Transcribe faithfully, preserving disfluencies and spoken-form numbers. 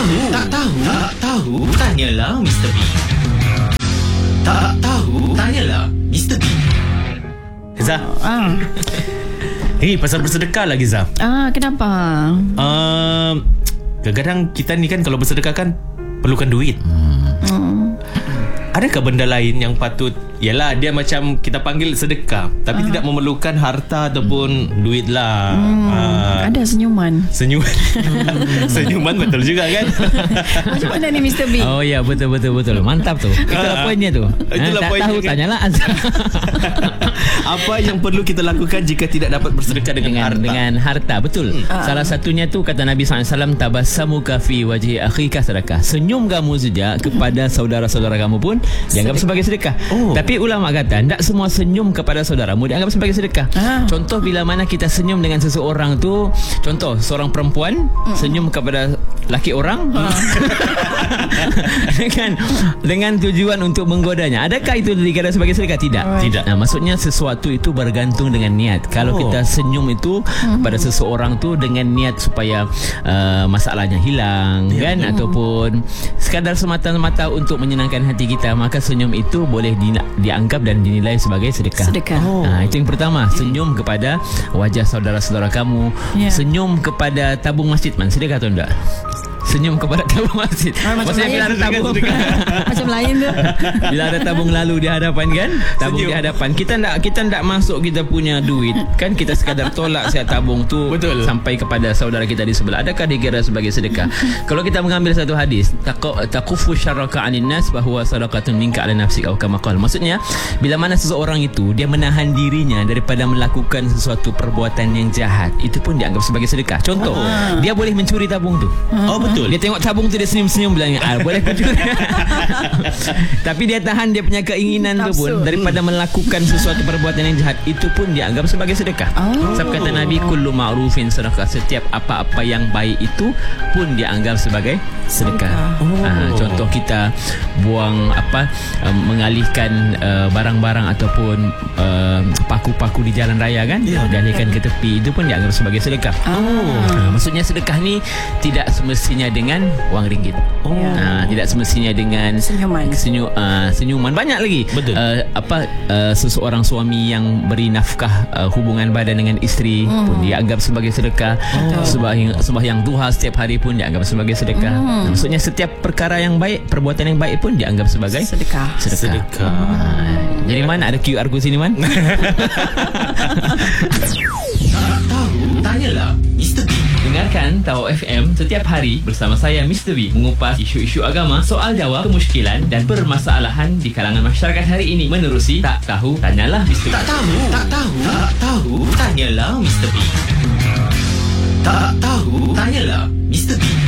tahu, tak tahu, tak tahu, tanyalah Mister B. Tak tahu, tanyalah Mister B. Zah. Ah. Eh, pasal bersedekah lagi, Zah. Ah, kenapa? Uh, kadang-kadang kita ni kan kalau bersedekah kan perlukan duit. Hmm. Adakah benda lain yang patut, yalah dia macam kita panggil sedekah, tapi uh. tidak memerlukan harta ataupun hmm. duit lah. Hmm. uh, Ada senyuman. Senyuman. Senyuman betul juga kan. Macam mana ni Mister B? Oh ya, betul betul betul. Mantap tu. Itulah poinnya tu. Itulah tak poinnya tahu kan? Tanyalah Azhar. Apa yang perlu kita lakukan jika tidak dapat bersedekah dengan, dengan harta? Dengan harta, betul. Hmm. Salah satunya tu kata Nabi sallallahu alaihi wasallam, tabassamuka fi wajhi akhika sedekah. Senyum kamu saja kepada saudara-saudara kamu pun dianggap sebagai sedekah. Oh. Tapi ulama kata tak semua senyum kepada saudaramu dianggap sebagai sedekah. Ah. Contoh bila mana kita senyum dengan seseorang tu, contoh seorang perempuan mm. senyum kepada laki orang ah. dengan dengan tujuan untuk menggodanya. Adakah itu dikira sebagai sedekah? Tidak. Right. Tidak. Nah, maksudnya sesuatu itu bergantung dengan niat. Kalau oh. kita senyum itu mm-hmm. kepada seseorang tu dengan niat supaya uh, masalahnya hilang, yeah. kan, mm-hmm. ataupun sekadar semata-mata untuk menyenangkan hati kita, maka senyum itu boleh di, dianggap dan dinilai sebagai sedekah. Sedekah. Oh. Nah, itu yang pertama, senyum kepada wajah saudara-saudara kamu, yeah. senyum kepada tabung masjid, man sedekah atau enggak? Senyum kepada tabung masjid. Ah, macam maksudnya bila ada tabung macam lain tu. Bila ada tabung lalu di hadapan kan, tabung senyum di hadapan, kita ndak kita ndak masuk kita punya duit kan, kita sekadar tolak siap tabung tu. Betul. Sampai kepada saudara kita di sebelah. Adakah dikira sebagai sedekah? Kalau kita mengambil satu hadis, taqufu syarraka 'anin nas bahwa sadaqatun minka 'ala nafsika aw kama qala. Maksudnya bila mana seseorang itu dia menahan dirinya daripada melakukan sesuatu perbuatan yang jahat, itu pun dianggap sebagai sedekah. Contoh, oh. dia boleh mencuri tabung tu. Oh betul. Dia tengok tabung tu, dia senyum-senyum bilang, ah, boleh pencuri. Tapi dia tahan dia punya keinginan tu pun daripada melakukan sesuatu perbuatan yang jahat, itu pun dianggap sebagai sedekah. Oh. Sebab kata Nabi, kullu ma'rufin sedekah. Setiap apa-apa yang baik itu pun dianggap sebagai sedekah. Oh. Ah, contoh kita buang apa um, mengalihkan uh, barang-barang ataupun uh, paku-paku di jalan raya kan, yeah. dialihkan ke tepi, itu pun dianggap sebagai sedekah. Oh. Ah, maksudnya sedekah ni tidak semestinya dengan wang ringgit. Oh. Uh, tidak semestinya dengan senyuman. Senyu, uh, senyuman. Banyak lagi. Betul. Uh, apa uh, seseorang suami yang beri nafkah uh, hubungan badan dengan isteri hmm. pun dianggap sebagai sedekah. Oh. Sembahyang sembahyang duha setiap hari pun dianggap sebagai sedekah. Hmm. Maksudnya setiap perkara yang baik, perbuatan yang baik pun dianggap sebagai sedekah. Sedekah. sedekah. Uh, jadi mana ada Q R code sini, man? Tak tahu, tanyalah Mister B. Dengarkan Tahu F M setiap hari bersama saya Mister B mengupas isu-isu agama, soal jawab, kemusykilan dan permasalahan di kalangan masyarakat hari ini menerusi Tak Tahu Tanyalah Mister B. Tak tahu, tak tahu, tak tahu, tanyalah Mister B. Tak tahu, tanyalah Mister B.